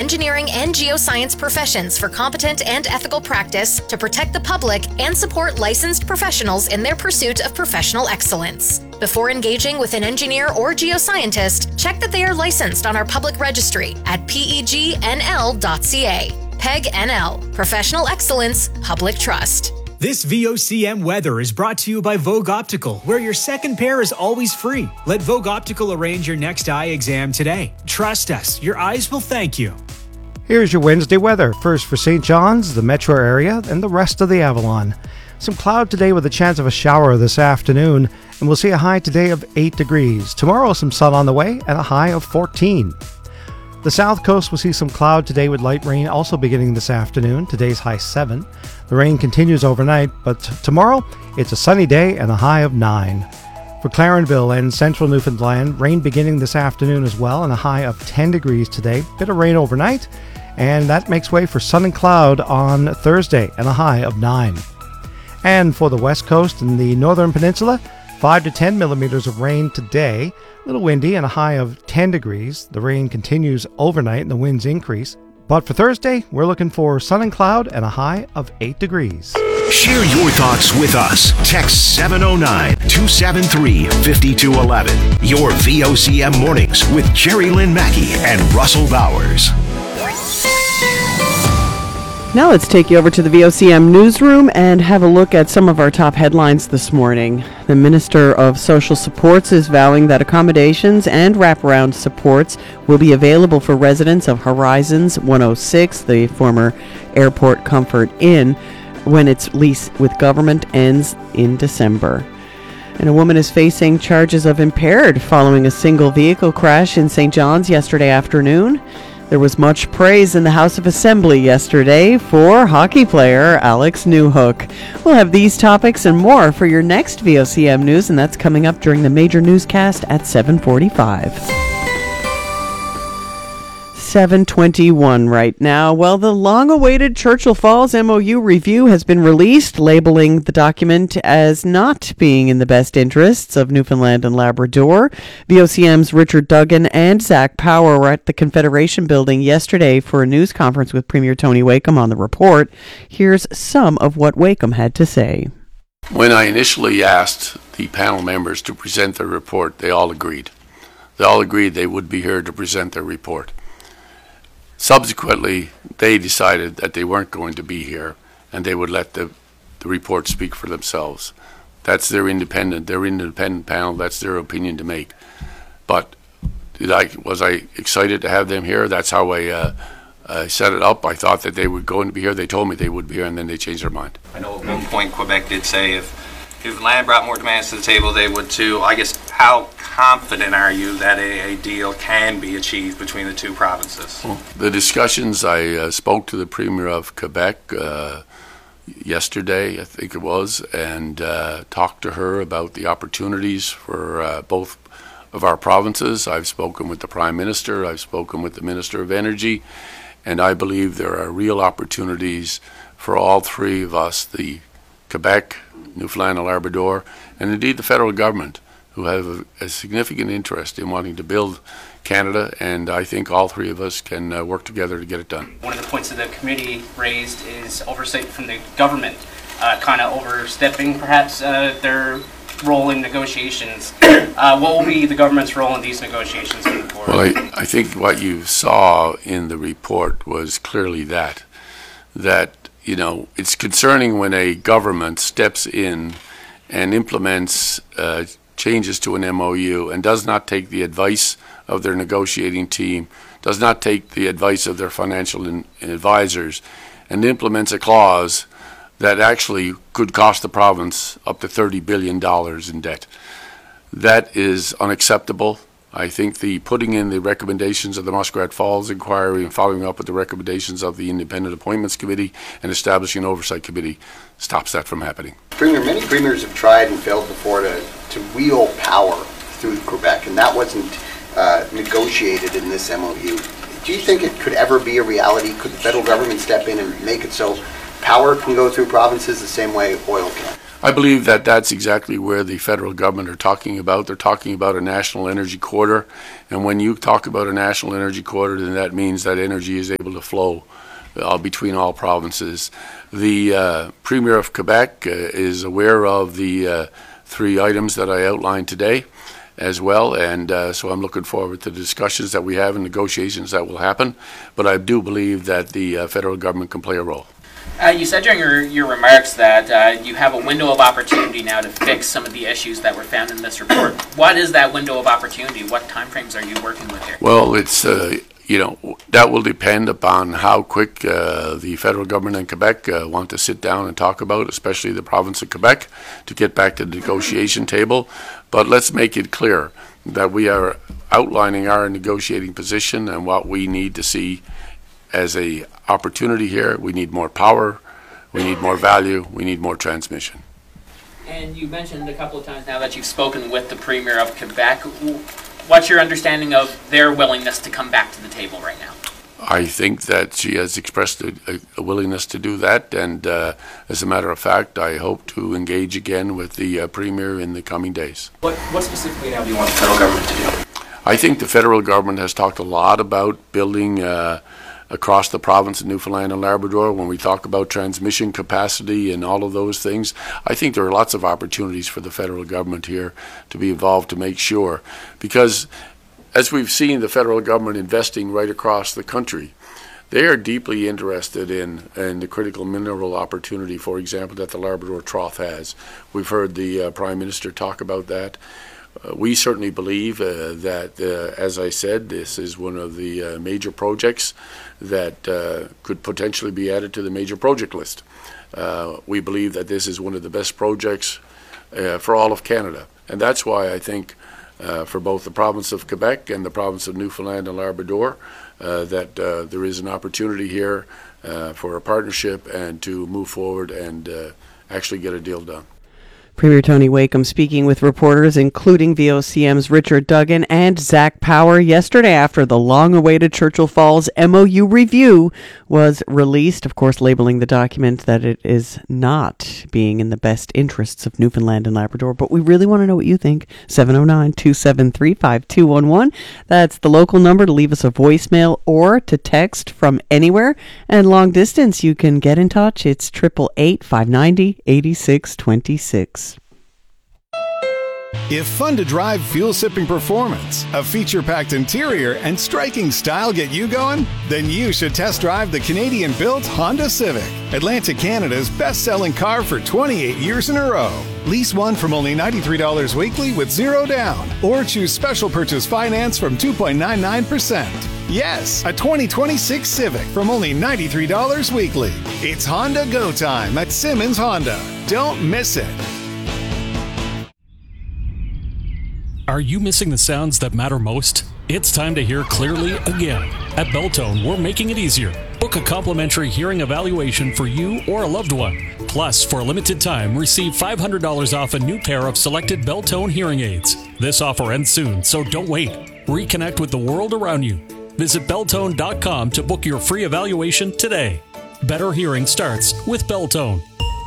engineering and geoscience professions for competent and ethical practice to protect the public and support licensed professionals in their pursuit of professional excellence. Before engaging with an engineer or geoscientist, check that they are licensed on our public registry at pegnl.ca. PEG-NL, Professional Excellence, Public Trust. This VOCM weather is brought to you by Vogue Optical, where your second pair is always free. Let Vogue Optical arrange your next eye exam today. Trust us, your eyes will thank you. Here's your Wednesday weather. First for St. John's, the metro area, and the rest of the Avalon. Some cloud today with a chance of a shower this afternoon, and we'll see a high today of 8 degrees. Tomorrow, some sun on the way and a high of 14. The south coast will see some cloud today with light rain also beginning this afternoon. Today's high 7. The rain continues overnight, but tomorrow it's a sunny day and a high of 9. For Clarenville and central Newfoundland, rain beginning this afternoon as well and a high of 10 degrees today. Bit of rain overnight, and that makes way for sun and cloud on Thursday and a high of 9. And for the west coast and the northern peninsula, 5 to 10 millimeters of rain today. A little windy and a high of 10 degrees. The rain continues overnight and the winds increase. But for Thursday, we're looking for sun and cloud and a high of 8 degrees. Share your thoughts with us. Text 709-273-5211. Your VOCM mornings with Jerry Lynn Mackey and Russell Bowers. Now let's take you over to the VOCM newsroom and have a look at some of our top headlines this morning. The Minister of Social Supports is vowing that accommodations and wraparound supports will be available for residents of Horizons 106, the former Airport Comfort Inn, when its lease with government ends in December. And a woman is facing charges of impaired following a single vehicle crash in St. John's yesterday afternoon. There was much praise in the House of Assembly yesterday for hockey player Alex Newhook. We'll have these topics and more for your next VOCM news, and that's coming up during the major newscast at 7:45. 7:21 right now. Well, the long-awaited Churchill Falls MOU review has been released, labeling the document as not being in the best interests of Newfoundland and Labrador. VOCM's Richard Duggan and Zach Power were at the Confederation Building yesterday for a news conference with Premier Tony Wakeham on the report. Here's some of what Wakeham had to say. When I initially asked the panel members to present their report, they all agreed. They all agreed they would be here to present their report. Subsequently, they decided that they weren't going to be here and they would let the report speak for themselves. That's their independent panel, that's their opinion to make. But was I excited to have them here? That's how I set it up. I thought that they would going to be here. They told me they would be here and then they changed their mind. I know at one point Quebec did say if Newfoundland brought more demands to the table, they would too. I guess, how confident are you that a deal can be achieved between the two provinces? Well, the discussions, I spoke to the Premier of Quebec yesterday, I think it was, and talked to her about the opportunities for both of our provinces. I've spoken with the Prime Minister, I've spoken with the Minister of Energy, and I believe there are real opportunities for all three of us, the Quebec, Newfoundland and Labrador, and indeed the federal government, who have a significant interest in wanting to build Canada, and I think all three of us can work together to get it done. One of the points that the committee raised is oversight from the government, kind of overstepping perhaps their role in negotiations. What will be the government's role in these negotiations moving forward? Well, I think what you saw in the report was clearly that you know, it's concerning when a government steps in and implements changes to an MOU and does not take the advice of their negotiating team, does not take the advice of their financial advisors, and implements a clause that actually could cost the province up to $30 billion in debt. That is unacceptable. I think the putting in the recommendations of the Muskrat Falls inquiry and following up with the recommendations of the Independent Appointments Committee and establishing an oversight committee stops that from happening. Premier, many premiers have tried and failed before to wield power through Quebec, and that wasn't negotiated in this MOU. Do you think it could ever be a reality? Could the federal government step in and make it so power can go through provinces the same way oil can? I believe that that's exactly where the federal government are talking about. They're talking about a national energy corridor. And when you talk about a national energy corridor, then that means that energy is able to flow between all provinces. The Premier of Quebec is aware of the 3 items that I outlined today as well, and so I'm looking forward to the discussions that we have and negotiations that will happen. But I do believe that the federal government can play a role. You said during your remarks that you have a window of opportunity now to fix some of the issues that were found in this report. What is that window of opportunity? What timeframes are you working with here? Well, it's that will depend upon how quick the federal government in Quebec want to sit down and talk about, especially the province of Quebec, to get back to the negotiation table. But let's make it clear that we are outlining our negotiating position and what we need to see as a opportunity here. We need more power, we need more value, we need more transmission. And you mentioned a couple of times now that you've spoken with the Premier of Quebec. What's your understanding of their willingness to come back to the table right now? I think that she has expressed a willingness to do that, and as a matter of fact, I hope to engage again with the Premier in the coming days. What specifically now do you want the federal government to do? I think the federal government has talked a lot about building across the province of Newfoundland and Labrador. When we talk about transmission capacity and all of those things, I think there are lots of opportunities for the federal government here to be involved to make sure, because as we've seen the federal government investing right across the country, they are deeply interested in the critical mineral opportunity, for example, that the Labrador Trough has. We've heard the Prime Minister talk about that. We certainly believe that, as I said, this is one of the major projects that could potentially be added to the major project list. We believe that this is one of the best projects for all of Canada. And that's why I think for both the province of Quebec and the province of Newfoundland and Labrador that there is an opportunity here for a partnership and to move forward and actually get a deal done. Premier Tony Wakeham speaking with reporters, including VOCM's Richard Duggan and Zach Power, yesterday after the long-awaited Churchill Falls MOU review was released, of course, labeling the document that it is not being in the best interests of Newfoundland and Labrador. But we really want to know what you think. 709-273-5211. That's the local number to leave us a voicemail or to text from anywhere. And long distance, you can get in touch. It's 888-590-8626. If fun to drive, fuel-sipping performance, a feature-packed interior, and striking style get you going, then you should test drive the Canadian-built Honda Civic, Atlantic Canada's best-selling car for 28 years in a row. Lease one from only $93 weekly with zero down, or choose special purchase finance from 2.99%. Yes, a 2026 Civic from only $93 weekly. It's Honda Go Time at Simmons Honda. Don't miss it. Are you missing the sounds that matter most? It's time to hear clearly again. At Beltone, we're making it easier. Book a complimentary hearing evaluation for you or a loved one. Plus, for a limited time, receive $500 off a new pair of selected Beltone hearing aids. This offer ends soon, so don't wait. Reconnect with the world around you. Visit Beltone.com to book your free evaluation today. Better hearing starts with Beltone.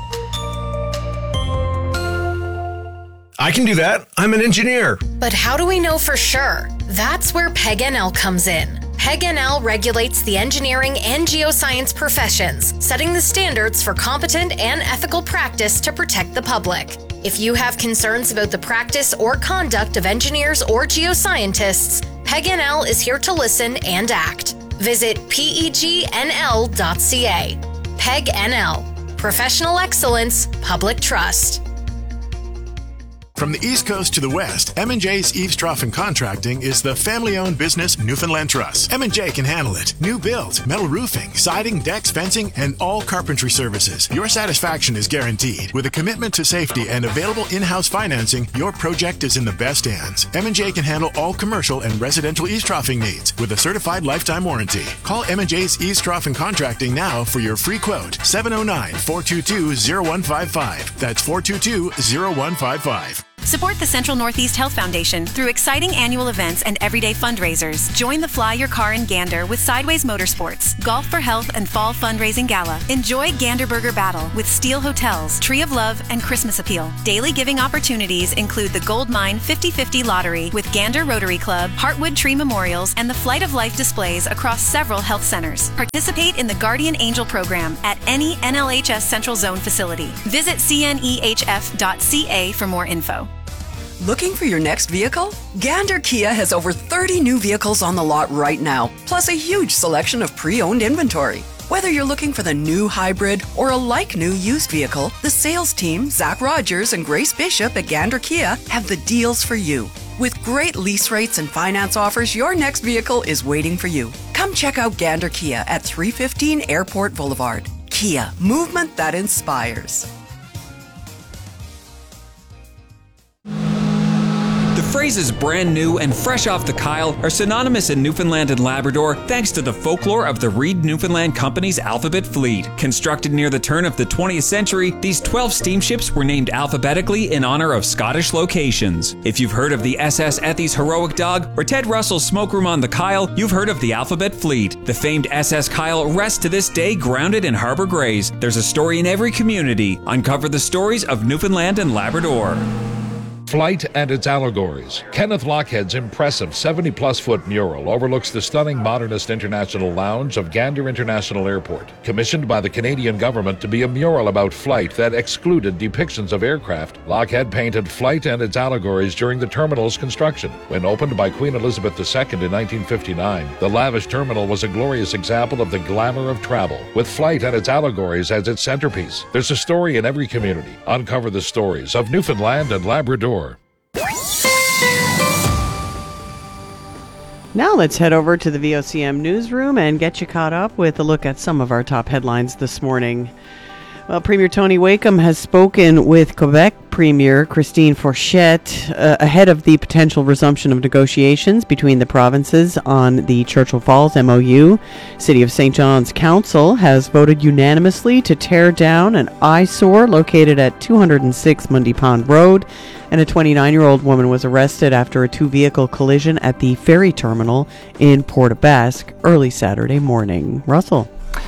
I can do that. I'm an engineer. But how do we know for sure? That's where PEG-NL comes in. PEG-NL regulates the engineering and geoscience professions, setting the standards for competent and ethical practice to protect the public. If you have concerns about the practice or conduct of engineers or geoscientists, PEG-NL is here to listen and act. Visit pegnl.ca. PEG-NL. Professional excellence, public trust. From the East Coast to the West, M&J's Eaves Trough and Contracting is the family-owned business Newfoundland Trust. M&J can handle it. New build, metal roofing, siding, decks, fencing, and all carpentry services. Your satisfaction is guaranteed. With a commitment to safety and available in-house financing, your project is in the best hands. M&J can handle all commercial and residential eaves troughing needs with a certified lifetime warranty. Call M&J's Eaves Trough and Contracting now for your free quote. 709-422-0155. That's 422-0155. Support the Central Northeast Health Foundation through exciting annual events and everyday fundraisers. Join the Fly Your Car in Gander with Sideways Motorsports, Golf for Health and Fall Fundraising Gala. Enjoy Gander Burger Battle with Steel Hotels, Tree of Love, and Christmas Appeal. Daily giving opportunities include the Gold Mine 50/50 Lottery with Gander Rotary Club, Heartwood Tree Memorials, and the Flight of Life displays across several health centers. Participate in the Guardian Angel program at any NLHS Central Zone facility. Visit cnehf.ca for more info. Looking for your next vehicle? Gander Kia has over 30 new vehicles on the lot right now, plus a huge selection of pre-owned inventory. Whether you're looking for the new hybrid or a like-new used vehicle, the sales team, Zach Rogers and Grace Bishop at Gander Kia, have the deals for you. With great lease rates and finance offers, your next vehicle is waiting for you. Come check out Gander Kia at 315 Airport Boulevard. Kia, movement that inspires. The phrases brand new and fresh off the Kyle are synonymous in Newfoundland and Labrador thanks to the folklore of the Reed Newfoundland Company's Alphabet Fleet. Constructed near the turn of the 20th century, these 12 steamships were named alphabetically in honor of Scottish locations. If you've heard of the SS Ethy's Heroic Dog or Ted Russell's Smoke Room on the Kyle, you've heard of the Alphabet Fleet. The famed SS Kyle rests to this day grounded in Harbour Grays. There's a story in every community. Uncover the stories of Newfoundland and Labrador. Flight and its allegories. Kenneth Lochhead's impressive 70-plus foot mural overlooks the stunning modernist international lounge of Gander International Airport. Commissioned by the Canadian government to be a mural about flight that excluded depictions of aircraft, Lochhead painted Flight and its allegories during the terminal's construction. When opened by Queen Elizabeth II in 1959, the lavish terminal was a glorious example of the glamour of travel, with Flight and its allegories as its centerpiece. There's a story in every community. Uncover the stories of Newfoundland and Labrador. Now let's head over to the VOCM newsroom and get you caught up with a look at some of our top headlines this morning. Well, Premier Tony Wakeham has spoken with Quebec Premier Christine Fourchette ahead of the potential resumption of negotiations between the provinces on the Churchill Falls MOU. City of St. John's Council has voted unanimously to tear down an eyesore located at 206 Mundy Pond Road, and a 29-year-old woman was arrested after a two-vehicle collision at the ferry terminal in Port aux Basques early Saturday morning. Russell.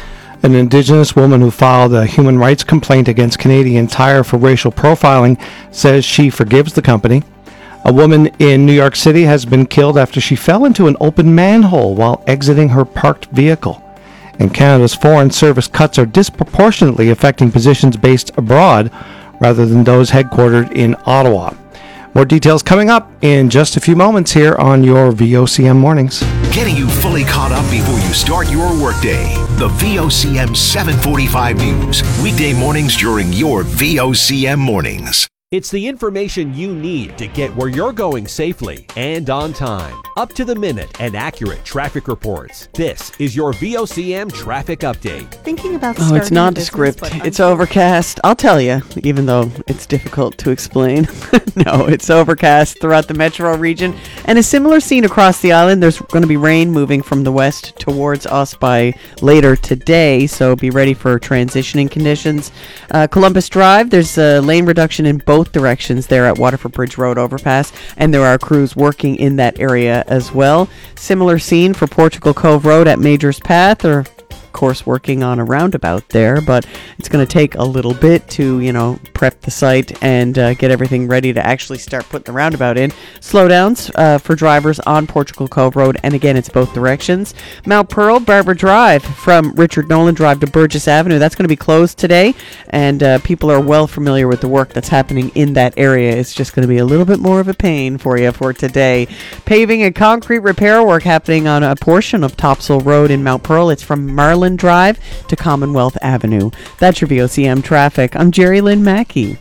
An Indigenous woman who filed a human rights complaint against Canadian Tire for racial profiling says she forgives the company. A woman in New York City has been killed after she fell into an open manhole while exiting her parked vehicle. And Canada's foreign service cuts are disproportionately affecting positions based abroad rather than those headquartered in Ottawa. More details coming up in just a few moments here on your VOCM Mornings. Getting you fully caught up before you start your workday. The VOCM 745 News. Weekday mornings during your VOCM Mornings. It's the information you need to get where you're going safely and on time. Up to the minute and accurate traffic reports. This is your VOCM Traffic Update. Thinking about it's nondescript. It's overcast. I'll tell you, even though it's difficult to explain. No, it's overcast throughout the metro region. And a similar scene across the island. There's going to be rain moving from the west towards us by later today. So be ready for transitioning conditions. Columbus Drive, there's a lane reduction in both directions there at Waterford Bridge Road overpass, and there are crews working in that area as well. Similar scene for Portugal Cove Road at Majors Path. They're of course working on a roundabout there, but it's going to take a little bit to prep the site and get everything ready to actually start putting the roundabout in. Slowdowns for drivers on Portugal Cove Road, and again it's both directions. Mount Pearl, Barbara Drive from Richard Nolan Drive to Burgess Avenue, that's going to be closed today, and people are well familiar with the work that's happening in that area. It's just going to be a little bit more of a pain for you for today. Paving and concrete repair work happening on a portion of Topsail Road in Mount Pearl. It's from Marlin Drive to Commonwealth Avenue. That's your VOCM traffic. I'm Jerry Lynn Mackey.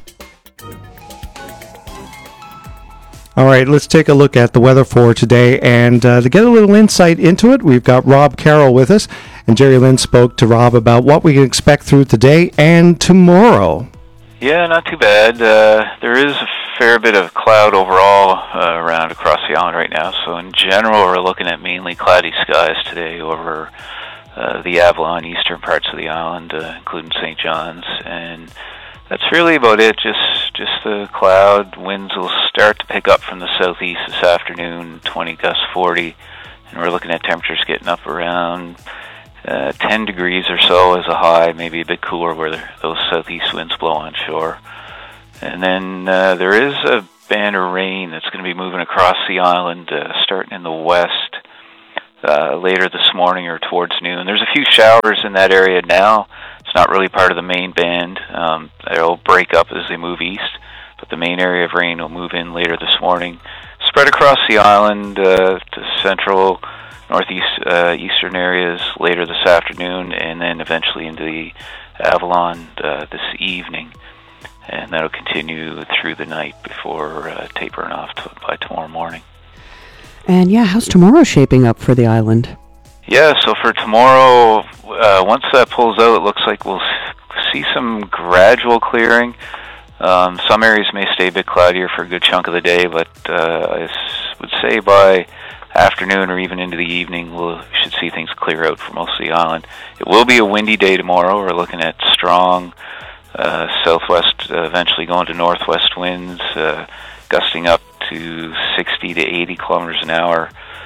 All right, let's take a look at the weather for today, and to get a little insight into it, we've got Rob Carroll with us, and Jerry Lynn spoke to Rob about what we can expect through today and tomorrow. Yeah, not too bad. There is a fair bit of cloud overall around across the island right now, so in general we're looking at mainly cloudy skies today over the Avalon, eastern parts of the island, including St. John's, and that's really about it. Just just a cloud. Winds will start to pick up from the southeast this afternoon, 20 gusts 40, and we're looking at temperatures getting up around 10 degrees or so as a high, maybe a bit cooler where those southeast winds blow on shore. And then there is a band of rain that's going to be moving across the island, starting in the west later this morning or towards noon. There's a few showers in that area now. It's not really part of the main band. They'll break up as they move east, but the main area of rain will move in later this morning, spread across the island to central, northeast, eastern areas later this afternoon, and then eventually into the Avalon this evening. And that'll continue through the night before tapering off by tomorrow morning. And yeah, how's tomorrow shaping up for the island? Yeah, so for tomorrow, once that pulls out, it looks like we'll see some gradual clearing. Some areas may stay a bit cloudier for a good chunk of the day, but I would say by afternoon or even into the evening, we should see things clear out for most of the island. It will be a windy day tomorrow. We're looking at strong southwest, eventually going to northwest winds, gusting up to 60 to 80 kilometers an hour.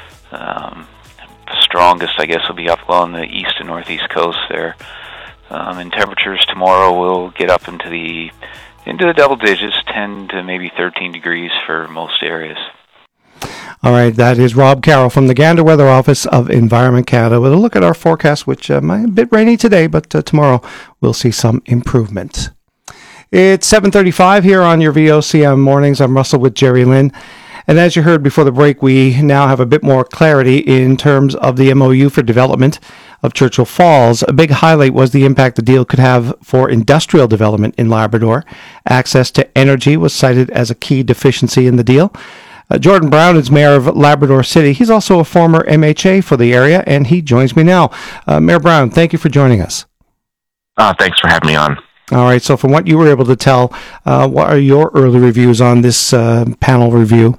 The strongest, I guess, will be up along the east and northeast coast there. And temperatures tomorrow will get up into the double digits, 10 to maybe 13 degrees for most areas. All right, that is Rob Carroll from the Gander Weather Office of Environment Canada with a look at our forecast, which might be a bit rainy today, but tomorrow we'll see some improvement. It's 7:35 here on your VOCM Mornings. I'm Russell with Jerry Lynn. And as you heard before the break, we now have a bit more clarity in terms of the MOU for development of Churchill Falls. A big highlight was the impact the deal could have for industrial development in Labrador. Access to energy was cited as a key deficiency in the deal. Jordan Brown is mayor of Labrador City. He's also a former MHA for the area, and he joins me now. Mayor Brown, thank you for joining us. Thanks for having me on. All right, so from what you were able to tell, what are your early reviews on this panel review?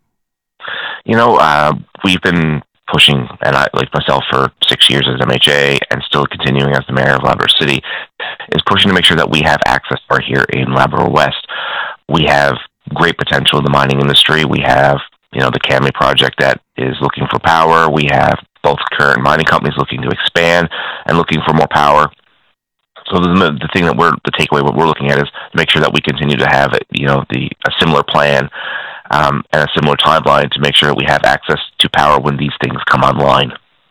You know, we've been pushing, and I, like myself, for 6 years as MHA and still continuing as the mayor of Labrador City, is pushing to make sure that we have access to power here in Labrador West. We have great potential in the mining industry. We have, the Kami project that is looking for power. We have both current mining companies looking to expand and looking for more power. So the thing that the takeaway what we're looking at is to make sure that we continue to have a similar plan and a similar timeline to make sure that we have access to power when these things come online.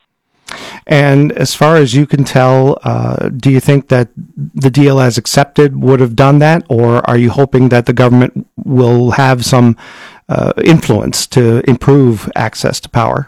And as far as you can tell, do you think that the deal as accepted would have done that, or are you hoping that the government will have some influence to improve access to power?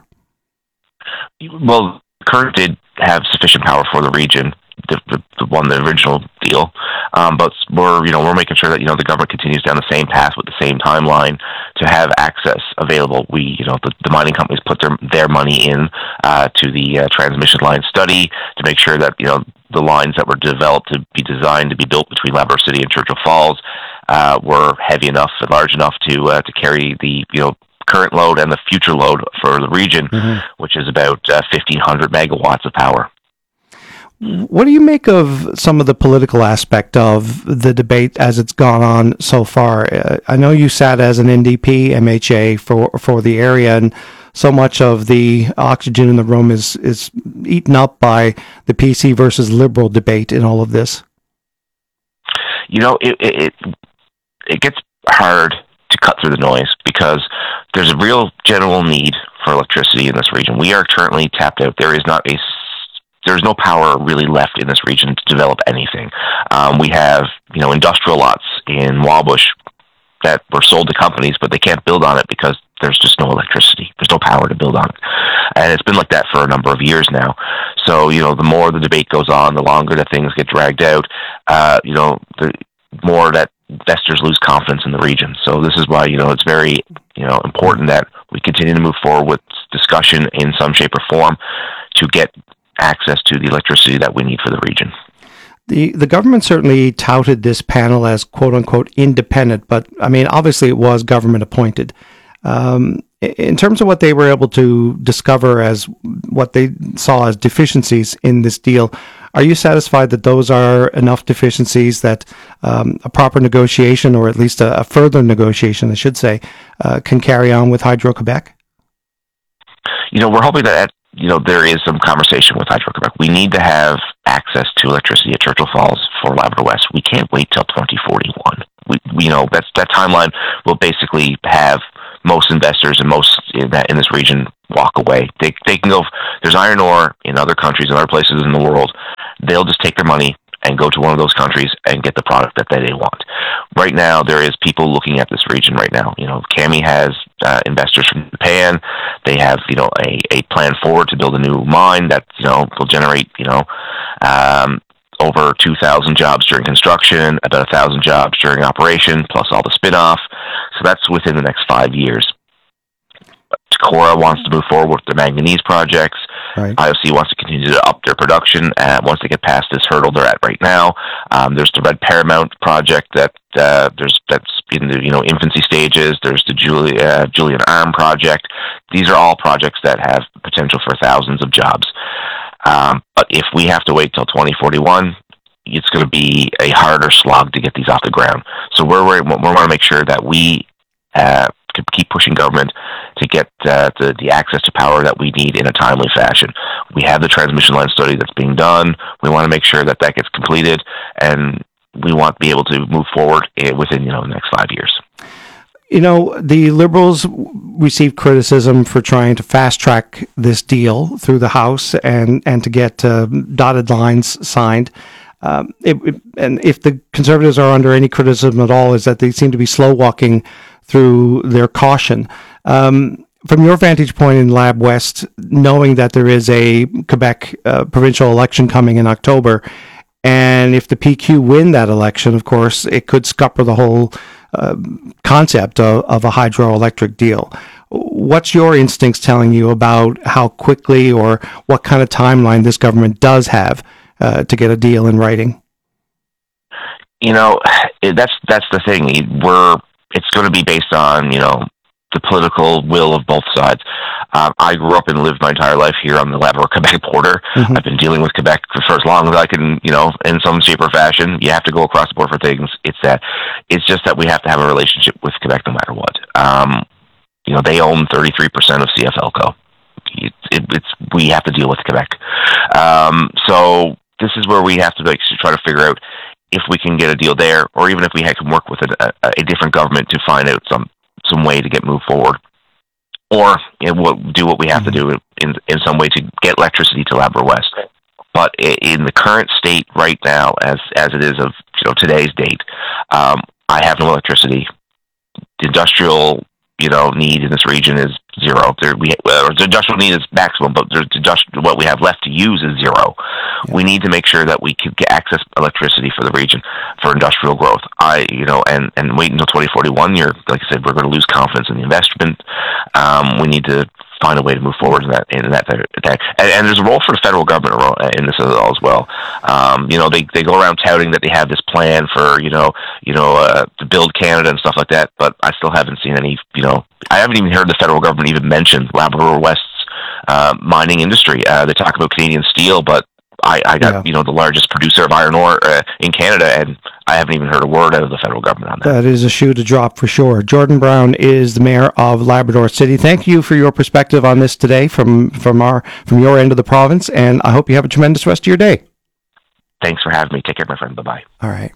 Well, Current did have sufficient power for the region. The original deal, but we're making sure that the government continues down the same path with the same timeline to have access available. The mining companies put their money in to the transmission line study to make sure that the lines that were developed to be designed to be built between Labrador City and Churchill Falls were heavy enough and large enough to carry the current load and the future load for the region, which is about 1,500 megawatts of power. What do you make of some of the political aspect of the debate as it's gone on so far? I know you sat as an NDP MHA for the area, and so much of the oxygen in the room is eaten up by the PC versus Liberal debate in all of this. It gets hard to cut through the noise because there's a real general need for electricity in this region. We are currently tapped out. There's no power really left in this region to develop anything. We have, industrial lots in Wabush that were sold to companies, but they can't build on it because there's just no electricity. There's no power to build on it. And it's been like that for a number of years now. So, the more the debate goes on, the longer that things get dragged out, the more that investors lose confidence in the region. So this is why, it's very, important that we continue to move forward with discussion in some shape or form to get access to the electricity that we need for the region. The government certainly touted this panel as quote unquote independent, but I mean, obviously it was government appointed. And In terms of what they were able to discover as what they saw as deficiencies in this deal, are you satisfied that those are enough deficiencies that a proper negotiation, or at least a further negotiation, I should say, can carry on with Hydro-Québec? We're hoping that there is some conversation with Hydro-Québec. We need to have access to electricity at Churchill Falls for Labrador West. We can't wait till 2041. That timeline will basically have most investors and most in this region walk away. They can go. There's iron ore in other countries and other places in the world. They'll just take their money and go to one of those countries and get the product that they want. Right now, there is people looking at this region right now. Kami has investors from Japan. They have, a plan forward to build a new mine that, will generate, over 2,000 jobs during construction, about 1,000 jobs during operation, plus all the spin-off. So that's within the next 5 years. Tacora wants to move forward with the manganese projects. Right. IOC wants to continue to up their production once they get past this hurdle they're at right now. There's the Red Paramount project that's in the infancy stages. There's the Julian Arm project. These are all projects that have potential for thousands of jobs. But if we have to wait till 2041, it's going to be a harder slog to get these off the ground. So we want to make sure that we keep pushing government to get the access to power that we need in a timely fashion. We have the transmission line study that's being done. We want to make sure that gets completed, and we want to be able to move forward within the next 5 years. The Liberals received criticism for trying to fast-track this deal through the House and to get dotted lines signed. And if the Conservatives are under any criticism at all, is that they seem to be slow-walking through their caution. From your vantage point in Lab West, knowing that there is a Quebec provincial election coming in October, and if the PQ win that election, of course, it could scupper the whole concept of a hydroelectric deal. What's your instincts telling you about how quickly or what kind of timeline this government does have to get a deal in writing? That's the thing. It's going to be based on, the political will of both sides. I grew up and lived my entire life here on the Labrador-Quebec border. Mm-hmm. I've been dealing with Quebec for as long as I can, in some shape or fashion. You have to go across the border for things. It's just that we have to have a relationship with Quebec no matter what. They own 33% of CFLCO. We have to deal with Quebec. So this is where we have to try to figure out if we can get a deal there, or even if we can work with a different government to find out some way to move forward, or do what we have to do in some way to get electricity to Labrador West. But in the current state right now, as it is of today's date, I have no electricity. The industrial need in this region is zero. The industrial need is maximum, but what we have left to use is zero. Yeah. We need to make sure that we can get access electricity for the region for industrial growth. And wait until 2041. Like I said, we're going to lose confidence in the investment. We need to find a way to move forward in that. And there's a role for the federal government in this as well. They go around touting that they have this plan for to build Canada and stuff like that, but I still haven't seen any. I haven't even heard the federal government even mention Labrador West's mining industry. They talk about Canadian Steel, but I got the largest producer of iron ore in Canada, and I haven't even heard a word out of the federal government on that. That is a shoe to drop for sure. Jordan Brown is the mayor of Labrador City. Thank you for your perspective on this today from your end of the province, and I hope you have a tremendous rest of your day. Thanks for having me. Take care, my friend. Bye-bye. All right.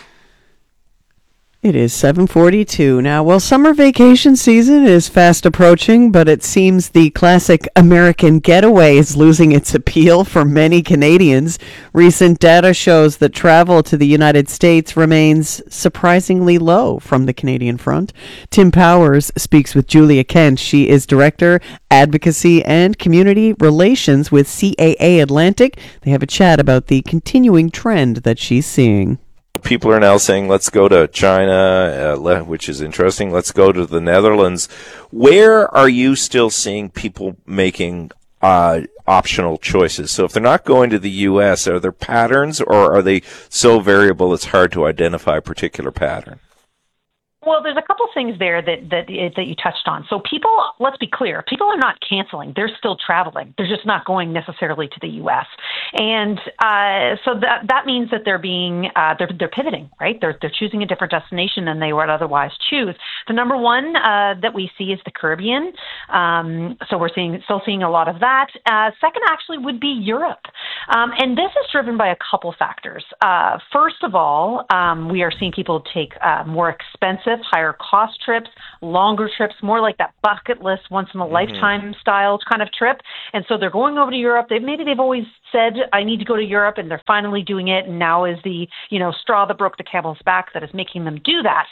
It is 7:42 now. Well, summer vacation season is fast approaching, but it seems the classic American getaway is losing its appeal for many Canadians. Recent data shows that travel to the United States remains surprisingly low from the Canadian front. Tim Powers speaks with Julia Kent. She is Director, Advocacy and Community Relations with CAA Atlantic. They have a chat about the continuing trend that she's seeing. People are now saying, let's go to China, which is interesting. Let's go to the Netherlands. Where are you still seeing people making optional choices? So if they're not going to the U.S., are there patterns, or are they so variable it's hard to identify a particular pattern? Well, there's a couple things there that you touched on. So people, let's be clear, people are not canceling. They're still traveling. They're just not going necessarily to the U.S. And so that means that they're they're pivoting, right? They're choosing a different destination than they would otherwise choose. The number one that we see is the Caribbean. So we're still seeing a lot of that. Second, actually, would be Europe. And this is driven by a couple factors. First of all, we are seeing people take more expensive, higher cost trips, longer trips, more like that bucket list, once in a lifetime style kind of trip. And so they're going over to Europe. They've always said, I need to go to Europe, and they're finally doing it. And now is the, straw that broke the camel's back that is making them do that.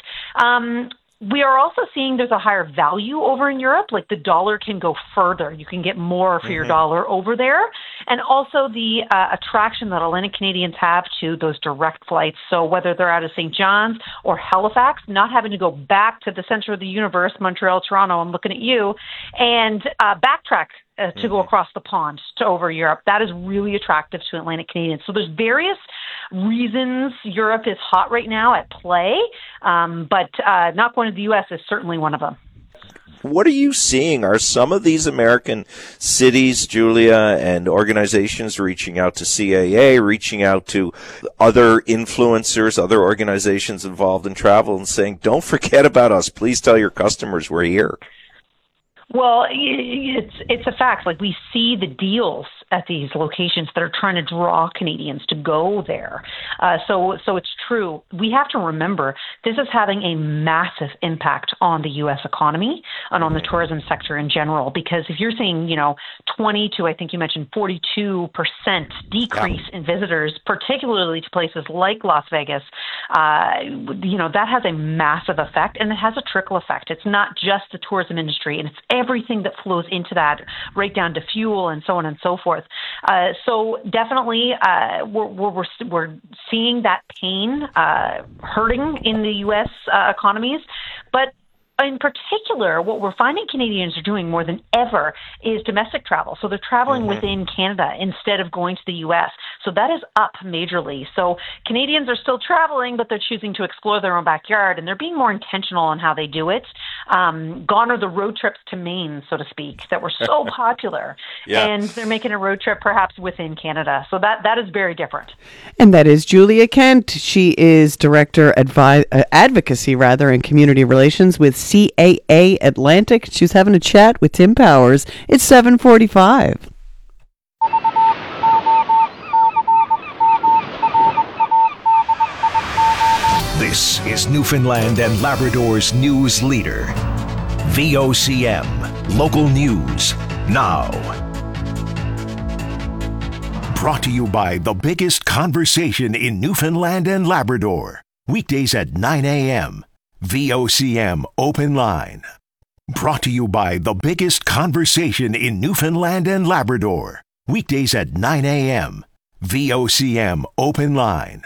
We are also seeing there's a higher value over in Europe, like the dollar can go further. You can get more for your dollar over there. And also the attraction that Atlantic Canadians have to those direct flights. So whether they're out of St. John's or Halifax, not having to go back to the center of the universe, Montreal, Toronto, I'm looking at you, and backtrack to go across the pond to over Europe. That is really attractive to Atlantic Canadians. So there's various reasons Europe is hot right now at play, but not going to the U.S. is certainly one of them. What are you seeing? Are some of these American cities, Julia, and organizations reaching out to CAA, reaching out to other influencers, other organizations involved in travel, and saying, don't forget about us. Please tell your customers we're here? Well, it's a fact. Like, we see the deals at these locations that are trying to draw Canadians to go there. So it's true. We have to remember this is having a massive impact on the U.S. economy and on the tourism sector in general, because if you're seeing, 20 to, I think you mentioned 42% decrease in visitors, particularly to places like Las Vegas, that has a massive effect, and it has a trickle effect. It's not just the tourism industry, and it's everything that flows into that, right down to fuel and so on and so forth. So definitely, we're seeing that pain hurting in the U.S. Economies, but in particular, what we're finding Canadians are doing more than ever is domestic travel. So they're traveling within Canada instead of going to the U.S. So that is up majorly. So Canadians are still traveling, but they're choosing to explore their own backyard, and they're being more intentional on how they do it. Gone are the road trips to Maine, so to speak, that were so popular. And they're making a road trip perhaps within Canada. So that is very different. And that is Julia Kent. She is Director Advocacy and Community Relations with CAA Atlantic. She's having a chat with Tim Powers. It's 7:45. This is Newfoundland and Labrador's news leader. VOCM, local news, now. Brought to you by the biggest conversation in Newfoundland and Labrador. Weekdays at 9 a.m. VOCM Open Line. Brought to you by the biggest conversation in Newfoundland and Labrador. Weekdays at 9 a.m. VOCM Open Line.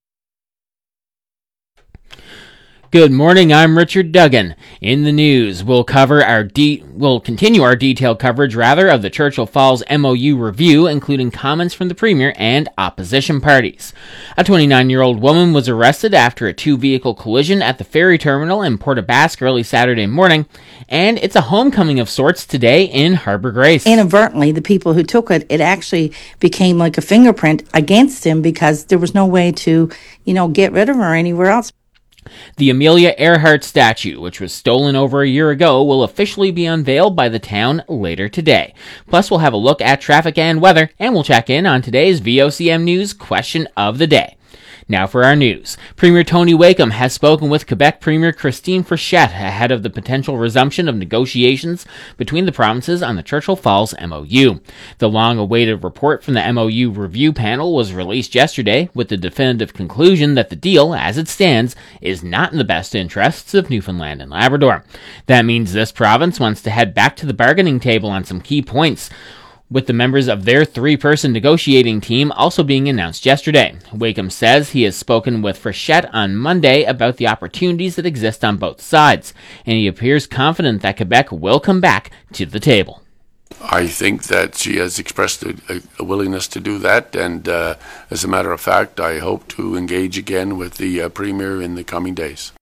Good morning, I'm Richard Duggan. In the news, we'll continue our detailed coverage of the Churchill Falls MOU review, including comments from the Premier and opposition parties. A 29-year-old woman was arrested after a two-vehicle collision at the ferry terminal in Port aux Basques early Saturday morning, and it's a homecoming of sorts today in Harbour Grace. Inadvertently, the people who took it actually became like a fingerprint against him because there was no way to, get rid of her anywhere else. The Amelia Earhart statue, which was stolen over a year ago, will officially be unveiled by the town later today. Plus, we'll have a look at traffic and weather, and we'll check in on today's VOCM News question of the day. Now for our news. Premier Tony Wakeham has spoken with Quebec Premier Christine Frechette ahead of the potential resumption of negotiations between the provinces on the Churchill Falls MOU. The long-awaited report from the MOU review panel was released yesterday with the definitive conclusion that the deal, as it stands, is not in the best interests of Newfoundland and Labrador. That means this province wants to head back to the bargaining table on some key points, with the members of their three-person negotiating team also being announced yesterday. Wakeham says he has spoken with Frechette on Monday about the opportunities that exist on both sides, and he appears confident that Quebec will come back to the table. I think that she has expressed a willingness to do that, and as a matter of fact, I hope to engage again with the Premier in the coming days.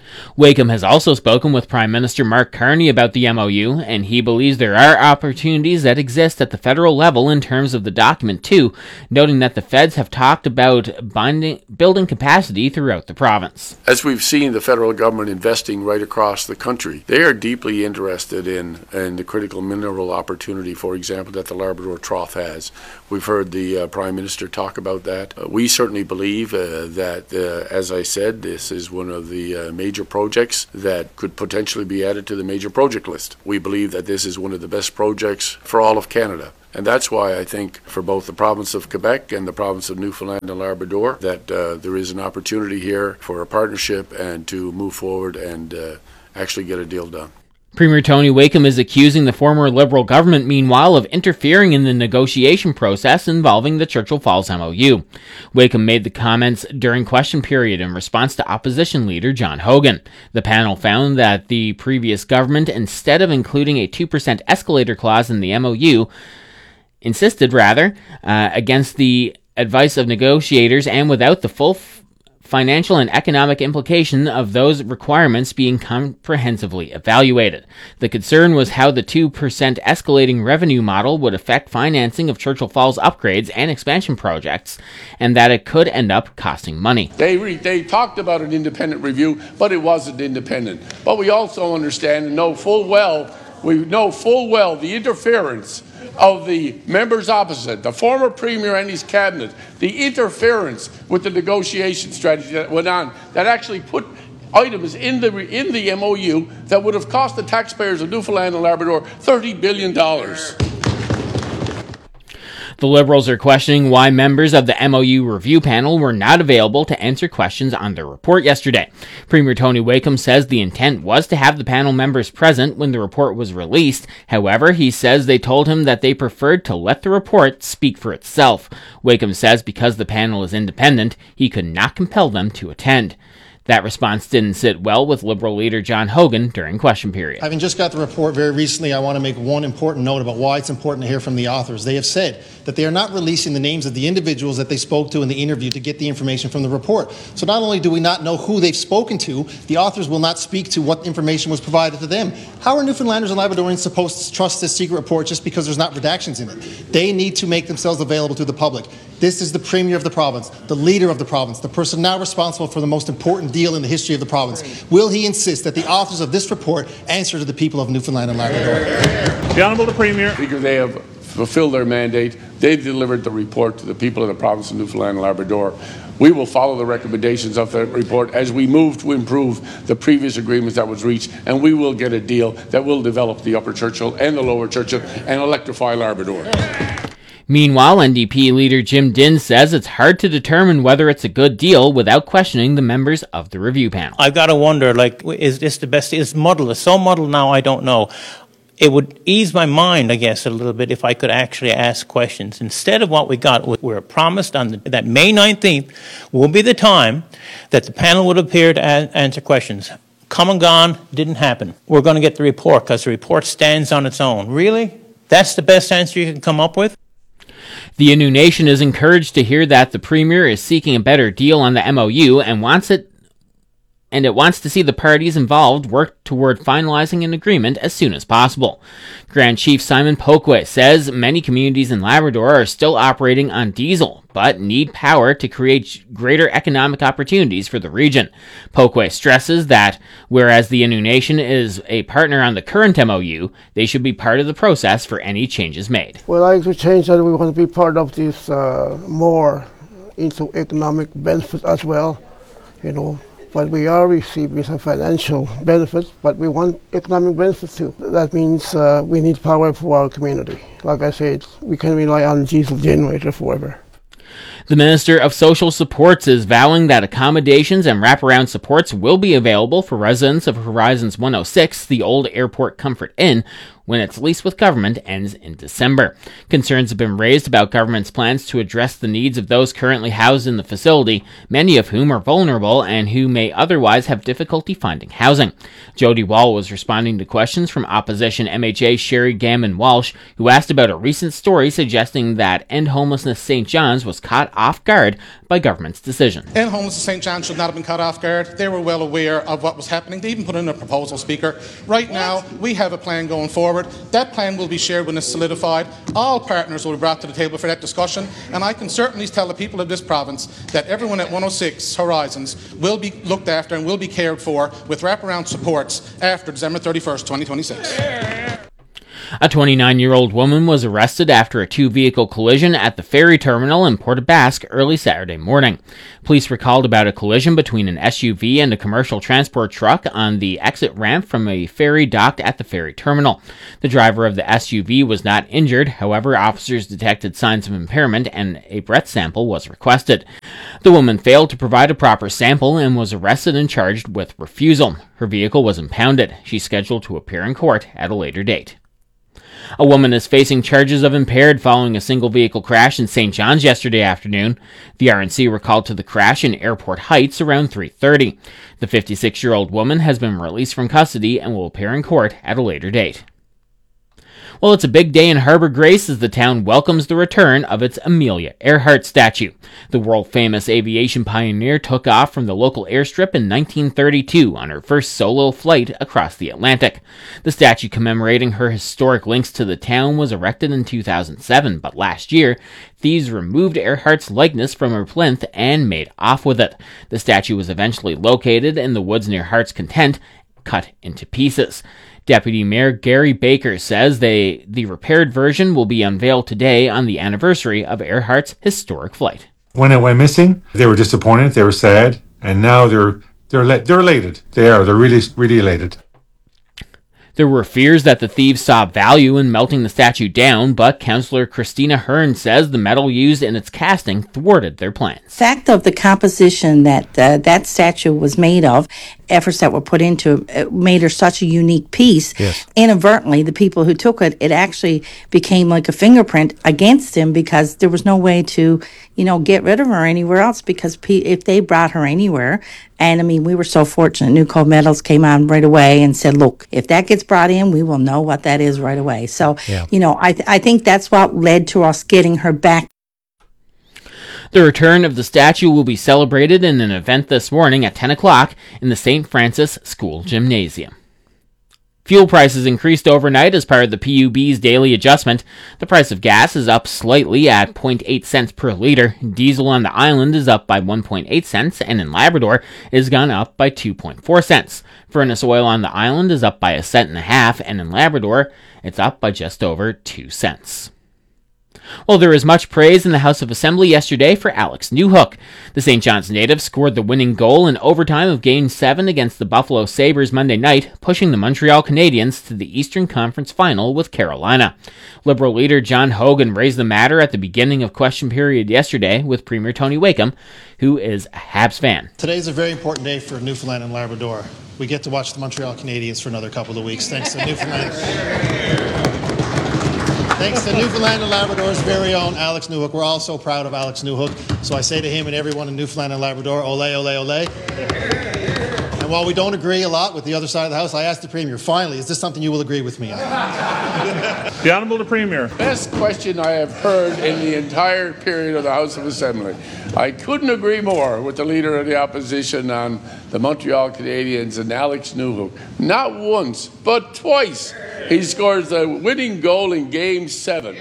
Wakeham has also spoken with Prime Minister Mark Carney about the MOU, and he believes there are opportunities that exist at the federal level in terms of the document too, noting that the feds have talked about building capacity throughout the province. As we've seen the federal government investing right across the country, they are deeply interested in the critical mineral opportunity, for example, that the Labrador Trough has. We've heard the Prime Minister talk about that. We certainly believe that, as I said, this is one of the major projects that could potentially be added to the major project list. We believe that this is one of the best projects for all of Canada. And that's why I think for both the province of Quebec and the province of Newfoundland and Labrador that there is an opportunity here for a partnership and to move forward and actually get a deal done. Premier Tony Wakeham is accusing the former Liberal government, meanwhile, of interfering in the negotiation process involving the Churchill Falls MOU. Wakeham made the comments during question period in response to opposition leader John Hogan. The panel found that the previous government, instead of including a 2% escalator clause in the MOU, insisted against the advice of negotiators and without the full financial and economic implication of those requirements being comprehensively evaluated. The concern was how the 2% escalating revenue model would affect financing of Churchill Falls upgrades and expansion projects, and that it could end up costing money. They talked about an independent review, but it wasn't independent. But we also understand and know full well the interference of the members opposite, the former Premier and his cabinet, the interference with the negotiation strategy that went on, that actually put items in the MOU that would have cost the taxpayers of Newfoundland and Labrador $30 billion. The Liberals are questioning why members of the MOU review panel were not available to answer questions on their report yesterday. Premier Tony Wakeham says the intent was to have the panel members present when the report was released. However, he says they told him that they preferred to let the report speak for itself. Wakeham says because the panel is independent, he could not compel them to attend. That response didn't sit well with Liberal leader John Hogan during question period. Having just got the report very recently, I want to make one important note about why it's important to hear from the authors. They have said that they are not releasing the names of the individuals that they spoke to in the interview to get the information from the report. So not only do we not know who they've spoken to, the authors will not speak to what information was provided to them. How are Newfoundlanders and Labradorians supposed to trust this secret report just because there's not redactions in it? They need to make themselves available to the public. This is the Premier of the province, the leader of the province, the person now responsible for the most important deal in the history of the province. Will he insist that the authors of this report answer to the people of Newfoundland and Labrador? The Honourable the Premier. Speaker, they have fulfilled their mandate. They've delivered the report to the people of the province of Newfoundland and Labrador. We will follow the recommendations of that report as we move to improve the previous agreements that was reached, and we will get a deal that will develop the Upper Churchill and the Lower Churchill and electrify Labrador. Meanwhile, NDP leader Jim Dinn says it's hard to determine whether it's a good deal without questioning the members of the review panel. I've got to wonder, is this the best? It's muddled. It's so muddled now, I don't know. It would ease my mind, I guess, a little bit if I could actually ask questions. Instead of what we got, we were promised that May 19th will be the time that the panel would appear to answer questions. Come and gone, didn't happen. We're going to get the report because the report stands on its own. Really? That's the best answer you can come up with? The Innu Nation is encouraged to hear that the Premier is seeking a better deal on the MOU and wants to see the parties involved work toward finalizing an agreement as soon as possible. Grand Chief Simon Pokwe says many communities in Labrador are still operating on diesel, but need power to create greater economic opportunities for the region. Pokwe stresses that, whereas the Innu Nation is a partner on the current MOU, they should be part of the process for any changes made. Well, I to change that we want to be part of this more into economic benefits as well, But we are receiving some financial benefits, but we want economic benefits too. That means we need power for our community. Like I said, we can rely on diesel generator forever. The Minister of Social Supports is vowing that accommodations and wraparound supports will be available for residents of Horizons 106, the old Airport Comfort Inn, when its lease with government ends in December. Concerns have been raised about government's plans to address the needs of those currently housed in the facility, many of whom are vulnerable and who may otherwise have difficulty finding housing. Jody Wall was responding to questions from opposition MHA Sherry Gammon Walsh, who asked about a recent story suggesting that End Homelessness St. John's was caught off guard by government's decision. End Homelessness St. John's should not have been caught off guard. They were well aware of what was happening. They even put in a proposal, Speaker. Right now, we have a plan going forward. That plan will be shared when it's solidified. All partners will be brought to the table for that discussion, and I can certainly tell the people of this province that everyone at 106 Horizons will be looked after and will be cared for with wraparound supports after December 31st, 2026. A 29-year-old woman was arrested after a two-vehicle collision at the ferry terminal in Port aux Basques early Saturday morning. Police recalled about a collision between an SUV and a commercial transport truck on the exit ramp from a ferry docked at the ferry terminal. The driver of the SUV was not injured. However, officers detected signs of impairment and a breath sample was requested. The woman failed to provide a proper sample and was arrested and charged with refusal. Her vehicle was impounded. She's scheduled to appear in court at a later date. A woman is facing charges of impaired following a single-vehicle crash in St. John's yesterday afternoon. The RNC were called to the crash in Airport Heights around 3:30. The 56-year-old woman has been released from custody and will appear in court at a later date. Well, it's a big day in Harbour Grace as the town welcomes the return of its Amelia Earhart statue. The world-famous aviation pioneer took off from the local airstrip in 1932 on her first solo flight across the Atlantic. The statue commemorating her historic links to the town was erected in 2007, but last year, thieves removed Earhart's likeness from her plinth and made off with it. The statue was eventually located in the woods near Heart's Content, cut into pieces. Deputy Mayor Gary Baker says the repaired version will be unveiled today on the anniversary of Earhart's historic flight. When it went missing, they were disappointed, they were sad, and now they're elated. They're really elated. There were fears that the thieves saw value in melting the statue down, but Councillor Christina Hearn says the metal used in its casting thwarted their plans. Fact of the composition that that statue was made of, efforts that were put into it, made her such a unique piece. Yes. Inadvertently, the people who took it, it actually became like a fingerprint against him because there was no way to, get rid of her anywhere else because if they brought her anywhere, and I mean, we were so fortunate. New Cold Metals came on right away and said, look, if that gets brought in, we will know what that is right away. So, I think that's what led to us getting her back. The return of the statue will be celebrated in an event this morning at 10 o'clock in the St. Francis School Gymnasium. Fuel prices increased overnight as part of the PUB's daily adjustment. The price of gas is up slightly at 0.8 cents per liter. Diesel on the island is up by 1.8 cents, and in Labrador it has gone up by 2.4 cents. Furnace oil on the island is up by 1.5 cents, and in Labrador it's up by just over 2 cents. Well, there was much praise in the House of Assembly yesterday for Alex Newhook. The St. John's native scored the winning goal in overtime of Game 7 against the Buffalo Sabres Monday night, pushing the Montreal Canadiens to the Eastern Conference Final with Carolina. Liberal leader John Hogan raised the matter at the beginning of question period yesterday with Premier Tony Wakeham, who is a Habs fan. Today's a very important day for Newfoundland and Labrador. We get to watch the Montreal Canadiens for another couple of weeks, thanks to Newfoundland. Thanks to Newfoundland and Labrador's very own Alex Newhook. We're all so proud of Alex Newhook. So I say to him and everyone in Newfoundland and Labrador, ole, ole, ole. And while we don't agree a lot with the other side of the House, I asked the Premier, finally, is this something you will agree with me on? The Honourable the Premier. Best question I have heard in the entire period of the House of Assembly. I couldn't agree more with the Leader of the Opposition on the Montreal Canadiens and Alex Newhook. Not once, but twice, he scores the winning goal in Game 7.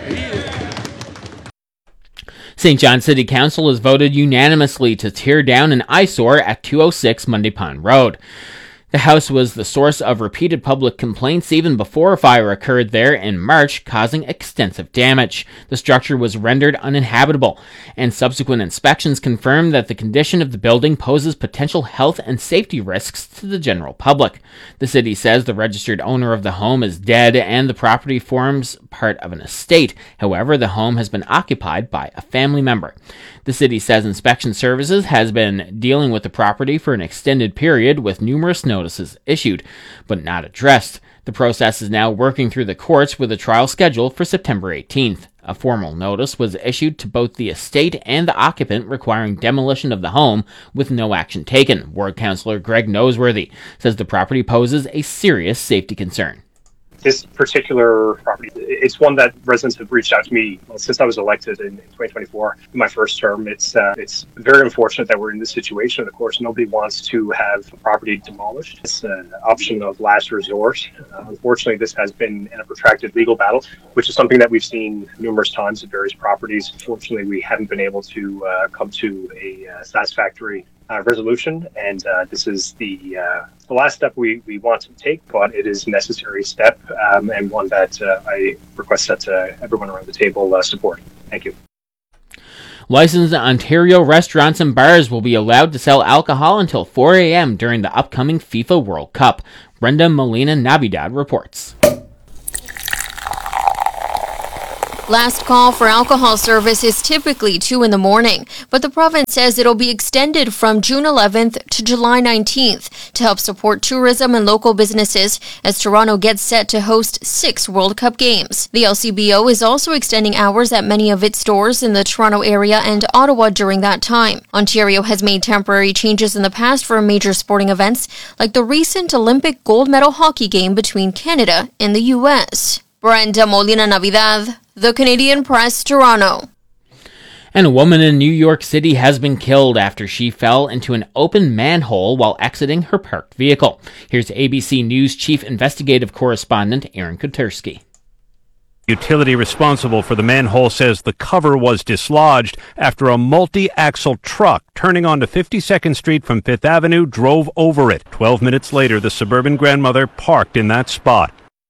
St. John City Council has voted unanimously to tear down an eyesore at 206 Monday Pond Road. The house was the source of repeated public complaints even before a fire occurred there in March, causing extensive damage. The structure was rendered uninhabitable, and subsequent inspections confirmed that the condition of the building poses potential health and safety risks to the general public. The city says the registered owner of the home is dead and the property forms part of an estate. However, the home has been occupied by a family member. The city says inspection services has been dealing with the property for an extended period with numerous notices notices issued, but not addressed. The process is now working through the courts with a trial scheduled for September 18th. A formal notice was issued to both the estate and the occupant requiring demolition of the home with no action taken. Ward Councillor Greg Noseworthy says the property poses a serious safety concern. This particular property, it's one that residents have reached out to me since I was elected in 2024, in my first term. It's very unfortunate that we're in this situation. Of course, nobody wants to have a property demolished. It's an option of last resort. Unfortunately, this has been in a protracted legal battle, which is something that we've seen numerous times at various properties. Unfortunately, we haven't been able to come to a satisfactory resolution, and this is the last step we want to take, but it is a necessary step and one that I request that everyone around the table support. Thank you. Licensed Ontario restaurants and bars will be allowed to sell alcohol until 4 a.m. during the upcoming FIFA World Cup. Brenda Molina-Navidad reports. Last call for alcohol service is typically 2 in the morning, but the province says it'll be extended from June 11th to July 19th to help support tourism and local businesses as Toronto gets set to host 6 World Cup games. The LCBO is also extending hours at many of its stores in the Toronto area and Ottawa during that time. Ontario has made temporary changes in the past for major sporting events, like the recent Olympic gold medal hockey game between Canada and the U.S. Brenda Molina-Navidad, The Canadian Press, Toronto. And a woman in New York City has been killed after she fell into an open manhole while exiting her parked vehicle. Here's ABC News Chief Investigative Correspondent Aaron Koturski. Utility responsible for the manhole says the cover was dislodged after a multi-axle truck turning onto 52nd Street from 5th Avenue drove over it. 12 minutes later, the suburban grandmother parked in that spot.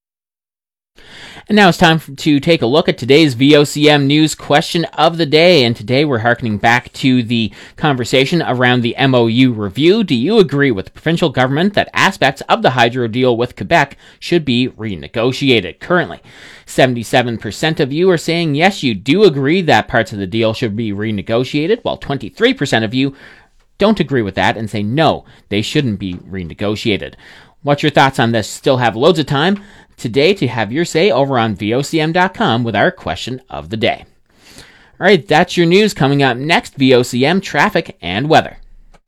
And now it's time to take a look at today's VOCM News question of the day. And today we're hearkening back to the conversation around the MOU review. Do you agree with the provincial government that aspects of the hydro deal with Quebec should be renegotiated? Currently, 77% of you are saying yes, you do agree that parts of the deal should be renegotiated, while 23% of you don't agree with that and say no, they shouldn't be renegotiated. What's your thoughts on this? Still have loads of time today to have your say over on VOCM.com with our question of the day. All right, that's your news. Coming up next, VOCM traffic and weather.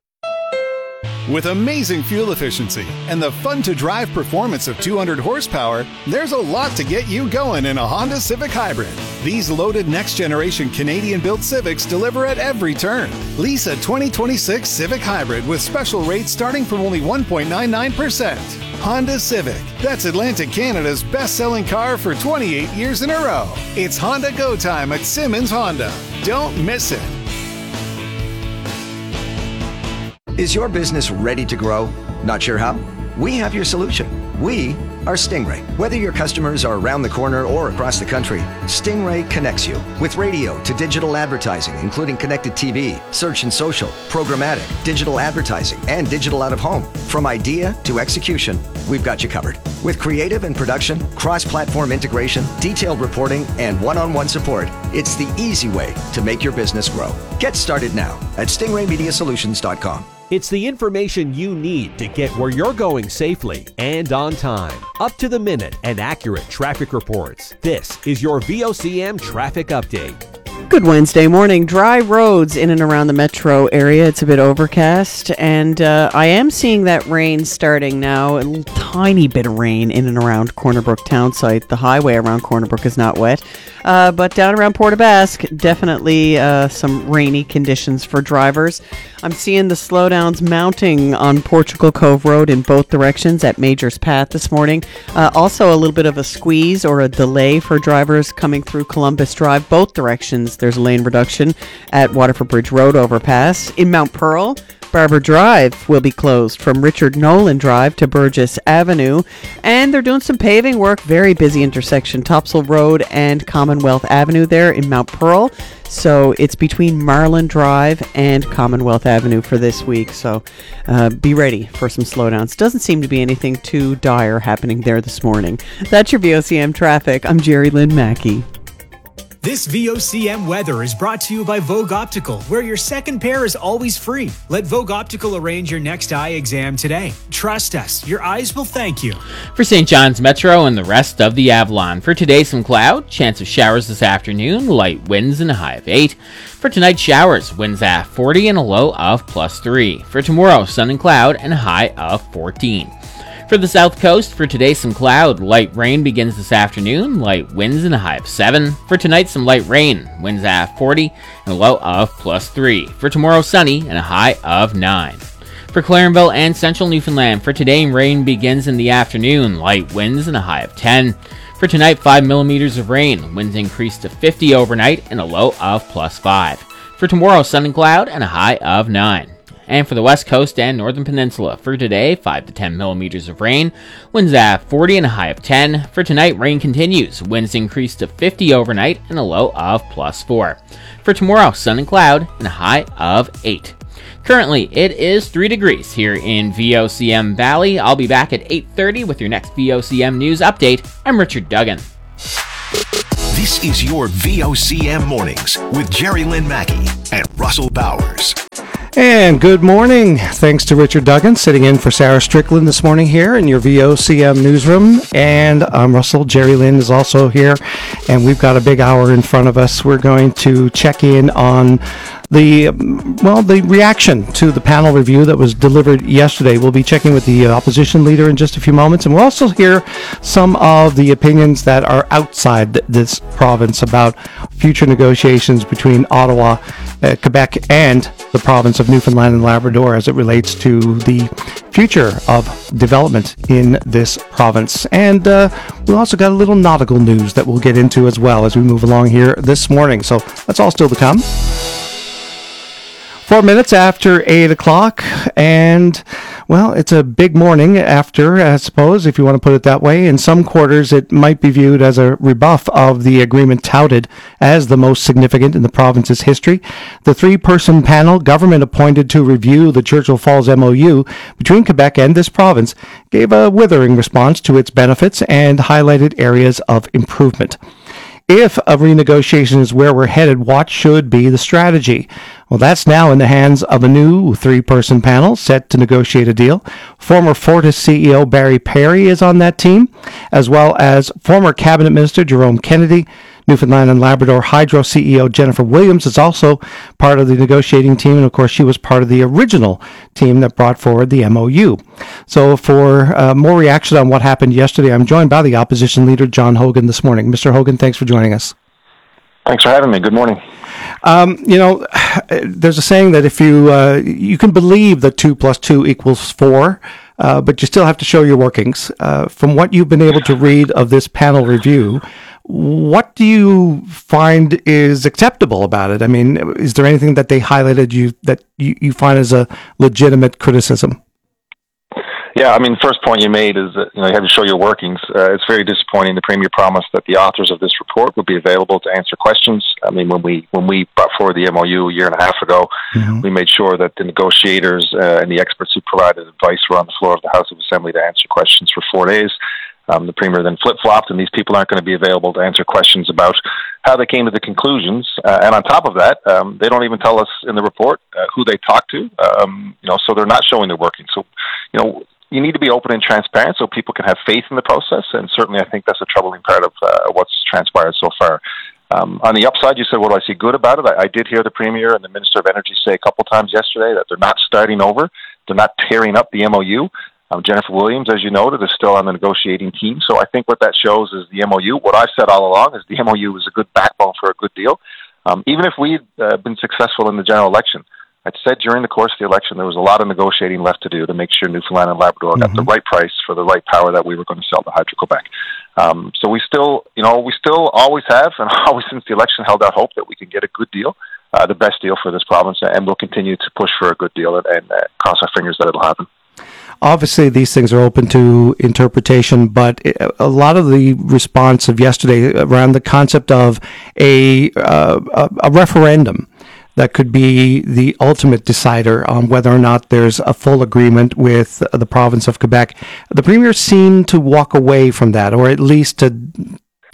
With amazing fuel efficiency and the fun-to-drive performance of 200 horsepower, there's a lot to get you going in a Honda Civic Hybrid. These loaded next-generation Canadian-built Civics deliver at every turn. Lease a 2026 Civic Hybrid with special rates starting from only 1.99%. Honda Civic. That's Atlantic Canada's best-selling car for 28 years in a row. It's Honda Go Time at Simmons Honda. Don't miss it. Is your business ready to grow? Not sure how? We have your solution. We are Stingray. Whether your customers are around the corner or across the country, Stingray connects you with radio to digital advertising, including connected TV, search and social, programmatic, digital advertising, and digital out of home. From idea to execution, we've got you covered. With creative and production, cross-platform integration, detailed reporting, and one-on-one support, it's the easy way to make your business grow. Get started now at stingraymediasolutions.com. It's the information you need to get where you're going safely and on time. Up to the minute and accurate traffic reports. This is your VOCM Traffic Update. Good Wednesday morning. Dry roads in and around the metro area. It's a bit overcast, and I am seeing that rain starting now. A tiny bit of rain in and around Corner Brook town site. The highway around Corner Brook is not wet, but down around Port aux Basques, definitely some rainy conditions for drivers. I'm seeing the slowdowns mounting on Portugal Cove Road in both directions at Majors Path this morning. Also a little bit of a squeeze or a delay for drivers coming through Columbus Drive, both directions. There's a lane reduction at Waterford Bridge Road overpass. In Mount Pearl, Barber Drive will be closed from Richard Nolan Drive to Burgess Avenue. And they're doing some paving work. Very busy intersection, Topsail Road and Commonwealth Avenue there in Mount Pearl. So it's between Marlin Drive and Commonwealth Avenue for this week. So be ready for some slowdowns. Doesn't seem to be anything too dire happening there this morning. That's your VOCM traffic. I'm Jerry Lynn Mackey. This VOCM weather is brought to you by Vogue Optical, where your second pair is always free. Let Vogue Optical arrange your next eye exam today. Trust us, your eyes will thank you. For St. John's Metro and the rest of the Avalon, for today some cloud, chance of showers this afternoon, light winds and a high of 8. For tonight, showers, winds at 40 and a low of +3. For tomorrow, sun and cloud and a high of 14. For the south coast, for today some cloud, light rain begins this afternoon, light winds and a high of 7. For tonight some light rain, winds at 40 and a low of +3. For tomorrow sunny and a high of 9. For Clarenville and central Newfoundland, for today rain begins in the afternoon, light winds and a high of 10. For tonight 5 millimeters of rain, winds increase to 50 overnight and a low of +5. For tomorrow sun and cloud and a high of 9. And for the west coast and northern peninsula, for today, 5 to 10 millimeters of rain, winds at 40 and a high of 10. For tonight, rain continues, winds increase to 50 overnight and a low of +4. For tomorrow, sun and cloud and a high of 8. Currently, it is 3 degrees here in VOCM Valley. I'll be back at 8:30 with your next VOCM News Update. I'm Richard Duggan. This is your VOCM Mornings with Jerry Lynn Mackey and Russell Bowers. And good morning. Thanks to Richard Duggan sitting in for Sarah Strickland this morning here in your VOCM newsroom. And I'm Russell. Jerry Lynn is also here. And we've got a big hour in front of us. We're going to check in on the reaction to the panel review that was delivered yesterday. We'll be checking with the opposition leader in just a few moments, and we'll also hear some of the opinions that are outside this province about future negotiations between Ottawa, Quebec, and the province of Newfoundland and Labrador as it relates to the future of development in this province. And we also got a little nautical news that we'll get into as well as we move along here this morning. So that's all still to come. 4 minutes after 8 o'clock, and, well, it's a big morning after, I suppose, if you want to put it that way. In some quarters, it might be viewed as a rebuff of the agreement touted as the most significant in the province's history. The 3-person panel, government appointed to review the Churchill Falls MOU between Quebec and this province, gave a withering response to its benefits and highlighted areas of improvement. If a renegotiation is where we're headed, what should be the strategy? Well, that's now in the hands of a new 3-person panel set to negotiate a deal. Former Fortis CEO Barry Perry is on that team, as well as former Cabinet Minister Jerome Kennedy. Newfoundland and Labrador Hydro CEO Jennifer Williams is also part of the negotiating team, and of course she was part of the original team that brought forward the MOU. So for more reaction on what happened yesterday, I'm joined by the opposition leader John Hogan this morning. Mr. Hogan, thanks for joining us. Thanks for having me. Good morning. There's a saying that if you can believe that 2 + 2 = 4, but you still have to show your workings. From what you've been able to read of this panel review, what do you find is acceptable about it? I mean, is there anything that they highlighted that you find as a legitimate criticism? Yeah, I mean, first point you made is that you have to show your workings. It's very disappointing. The Premier promised that the authors of this report would be available to answer questions. I mean, when we brought forward the MOU a year and a half ago, we made sure that the negotiators and the experts who provided advice were on the floor of the House of Assembly to answer questions for 4 days. The Premier then flip-flopped, and these people aren't going to be available to answer questions about how they came to the conclusions. And on top of that, they don't even tell us in the report who they talked to. So they're not showing their workings. So, you need to be open and transparent so people can have faith in the process. And certainly, I think that's a troubling part of what's transpired so far. On the upside, you said, what do I see good about it? I did hear the Premier and the Minister of Energy say a couple times yesterday that they're not starting over. They're not tearing up the MOU. Jennifer Williams, as you noted, is still on the negotiating team. So I think what that shows is the MOU. What I've said all along is the MOU is a good backbone for a good deal. Even if we'd been successful in the general election, I'd said during the course of the election there was a lot of negotiating left to do to make sure Newfoundland and Labrador got the right price for the right power that we were going to sell to Hydro-Quebec. So we still always have, and always since the election, held out hope that we can get a good deal, the best deal for this province, and we'll continue to push for a good deal and cross our fingers that it'll happen. Obviously, these things are open to interpretation, but a lot of the response of yesterday around the concept of a referendum that could be the ultimate decider on whether or not there's a full agreement with the province of Quebec. The Premier seemed to walk away from that, or at least to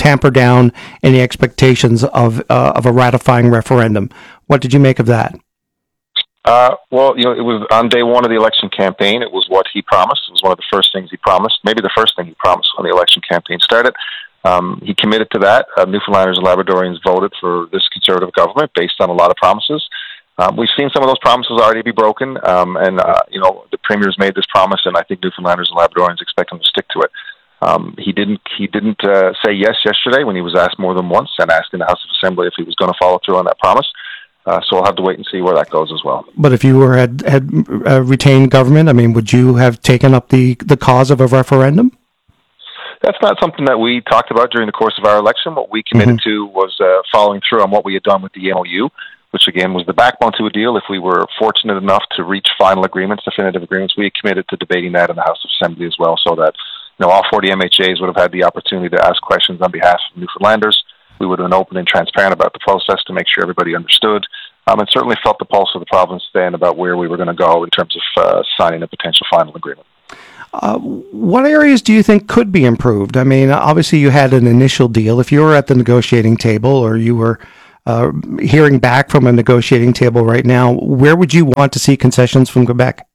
tamper down any expectations of a ratifying referendum. What did you make of that? Well, it was on day one of the election campaign. It was what he promised. It was one of the first things he promised, maybe the first thing he promised when the election campaign started. He committed to that. Newfoundlanders and Labradorians voted for this Conservative government based on a lot of promises. We've seen some of those promises already be broken, and the Premier's made this promise, and I think Newfoundlanders and Labradorians expect him to stick to it. He didn't say yes yesterday when he was asked more than once, and asked in the House of Assembly if he was going to follow through on that promise. So we'll have to wait and see where that goes as well. But if you had retained government, would you have taken up the cause of a referendum? That's not something that we talked about during the course of our election. What we committed to was following through on what we had done with the MOU, which again was the backbone to a deal. If we were fortunate enough to reach final agreements, definitive agreements, we committed to debating that in the House of Assembly as well, so that all 40 MHAs would have had the opportunity to ask questions on behalf of Newfoundlanders. We would have been open and transparent about the process to make sure everybody understood, and certainly felt the pulse of the province then about where we were going to go in terms of signing a potential final agreement. What areas do you think could be improved? Obviously you had an initial deal. If you were at the negotiating table, or you were hearing back from a negotiating table right now, where would you want to see concessions from Quebec?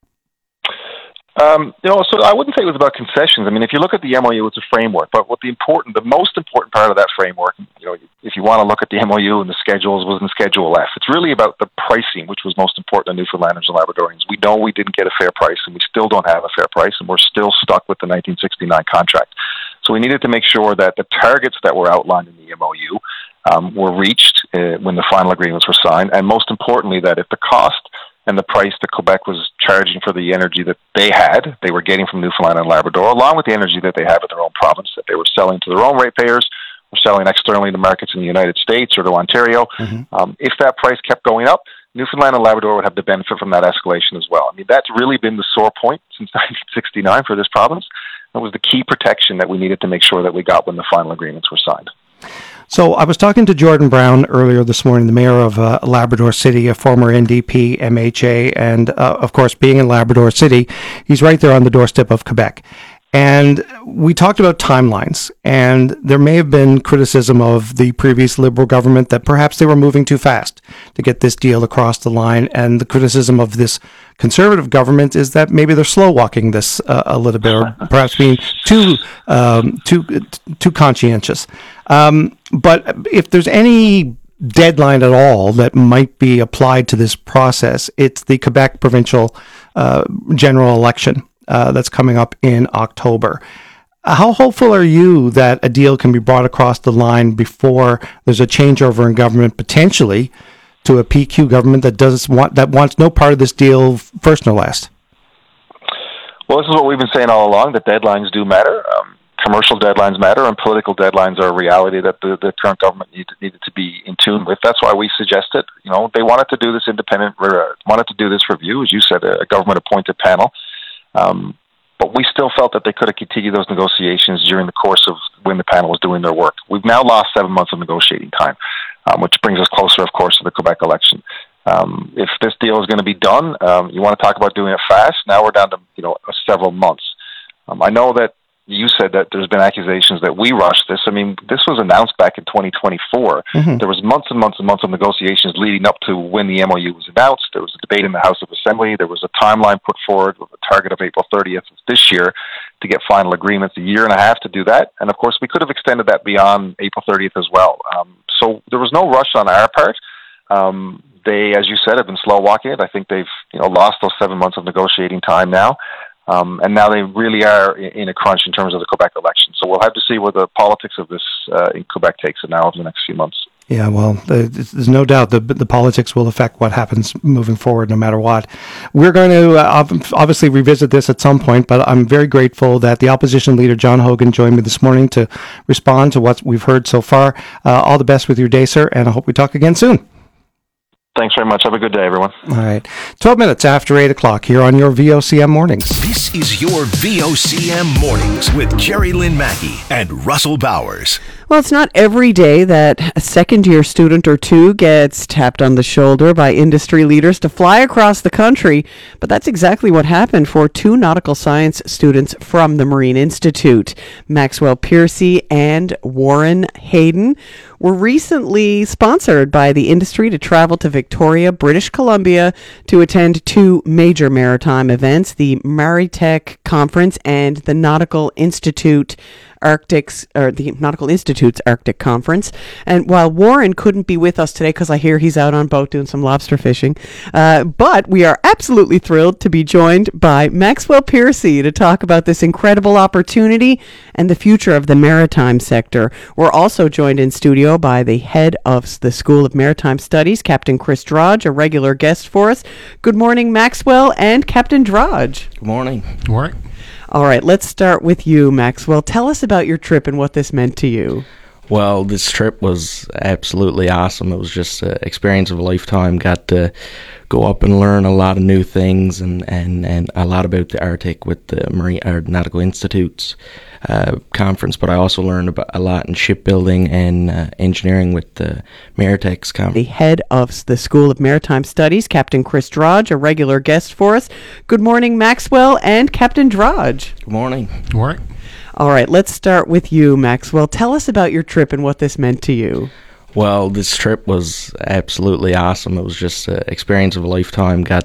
So I wouldn't say it was about concessions. If you look at the MOU, it's a framework. But the most important part of that framework, if you want to look at the MOU and the schedules, was in Schedule F. It's really about the pricing, which was most important to Newfoundlanders and Labradorians. We know we didn't get a fair price, and we still don't have a fair price, and we're still stuck with the 1969 contract. So we needed to make sure that the targets that were outlined in the MOU were reached when the final agreements were signed, and most importantly, that if the cost and the price that Quebec was charging for the energy that they were getting from Newfoundland and Labrador, along with the energy that they have in their own province, that they were selling to their own ratepayers, or selling externally to markets in the United States or to Ontario. If that price kept going up, Newfoundland and Labrador would have the benefit from that escalation as well. That's really been the sore point since 1969 for this province. It was the key protection that we needed to make sure that we got when the final agreements were signed. So I was talking to Jordan Brown earlier this morning, the mayor of Labrador City, a former NDP MHA, and of course, being in Labrador City, he's right there on the doorstep of Quebec. And we talked about timelines, and there may have been criticism of the previous Liberal government that perhaps they were moving too fast to get this deal across the line, and the criticism of this Conservative government is that maybe they're slow walking this a little bit, or perhaps being too conscientious. But if there's any deadline at all that might be applied to this process, it's the Quebec provincial general election that's coming up in October. How hopeful are you that a deal can be brought across the line before there's a changeover in government, potentially to a PQ government that wants no part of this deal, first nor last? Well, this is what we've been saying all along, that deadlines do matter. Commercial deadlines matter, and political deadlines are a reality that the current government needed to be in tune with. That's why we suggested, they wanted to do this wanted to do this review, as you said, a government-appointed panel. But we still felt that they could have continued those negotiations during the course of when the panel was doing their work. We've now lost 7 months of negotiating time, which brings us closer, of course, to the Quebec election. If this deal is going to be done, you want to talk about doing it fast. Now we're down to several months. I know that you said that there's been accusations that we rushed this. This was announced back in 2024. There was months and months and months of negotiations leading up to when the MOU was announced. There was a debate in the House of Assembly. There was a timeline put forward with a target of April 30th of this year to get final agreements, a year and a half to do that. And of course, we could have extended that beyond April 30th as well. So there was no rush on our part. They, as you said, have been slow walking it. I think they've lost those 7 months of negotiating time now. And now they really are in a crunch in terms of the Quebec election. So we'll have to see where the politics of this in Quebec takes it now over the next few months. Yeah, well, there's no doubt the politics will affect what happens moving forward no matter what. We're going to obviously revisit this at some point, but I'm very grateful that the opposition leader, John Hogan, joined me this morning to respond to what we've heard so far. All the best with your day, sir, and I hope we talk again soon. Thanks very much. Have a good day, everyone. All right. 12 minutes after 8 o'clock here on your VOCM Mornings. This is your VOCM Mornings with Jerry Lynn Mackey and Russell Bowers. Well, it's not every day that a second-year student or two gets tapped on the shoulder by industry leaders to fly across the country, but that's exactly what happened for two nautical science students from the Marine Institute. Maxwell Piercy and Warren Hayden were recently sponsored by the industry to travel to Victoria, British Columbia, to attend two major maritime events, the Maritech Conference and the Nautical Institute's Arctic Conference. And while Warren couldn't be with us today because I hear he's out on boat doing some lobster fishing, but we are absolutely thrilled to be joined by Maxwell Piercy to talk about this incredible opportunity and the future of the maritime sector. We're also joined in studio by the head of the School of Maritime Studies, Captain Chris Drodge, a regular guest for us. Good morning, Maxwell and Captain Drodge. Good morning. Good morning. All right, let's start with you, Maxwell. Tell us about your trip and what this meant to you. Well, this trip was absolutely awesome. It was just an experience of a lifetime. Got to go up and learn a lot of new things and a lot about the Arctic with the Nautical Institute's conference, but I also learned about a lot in shipbuilding and engineering with the Maritech's conference. The head of the School of Maritime Studies, Captain Chris Drodge, a regular guest for us. Good morning, Maxwell and Captain Drodge. Good morning. Good morning. All right, let's start with you, Maxwell. Tell us about your trip and what this meant to you. Well, this trip was absolutely awesome. It was just an experience of a lifetime. Got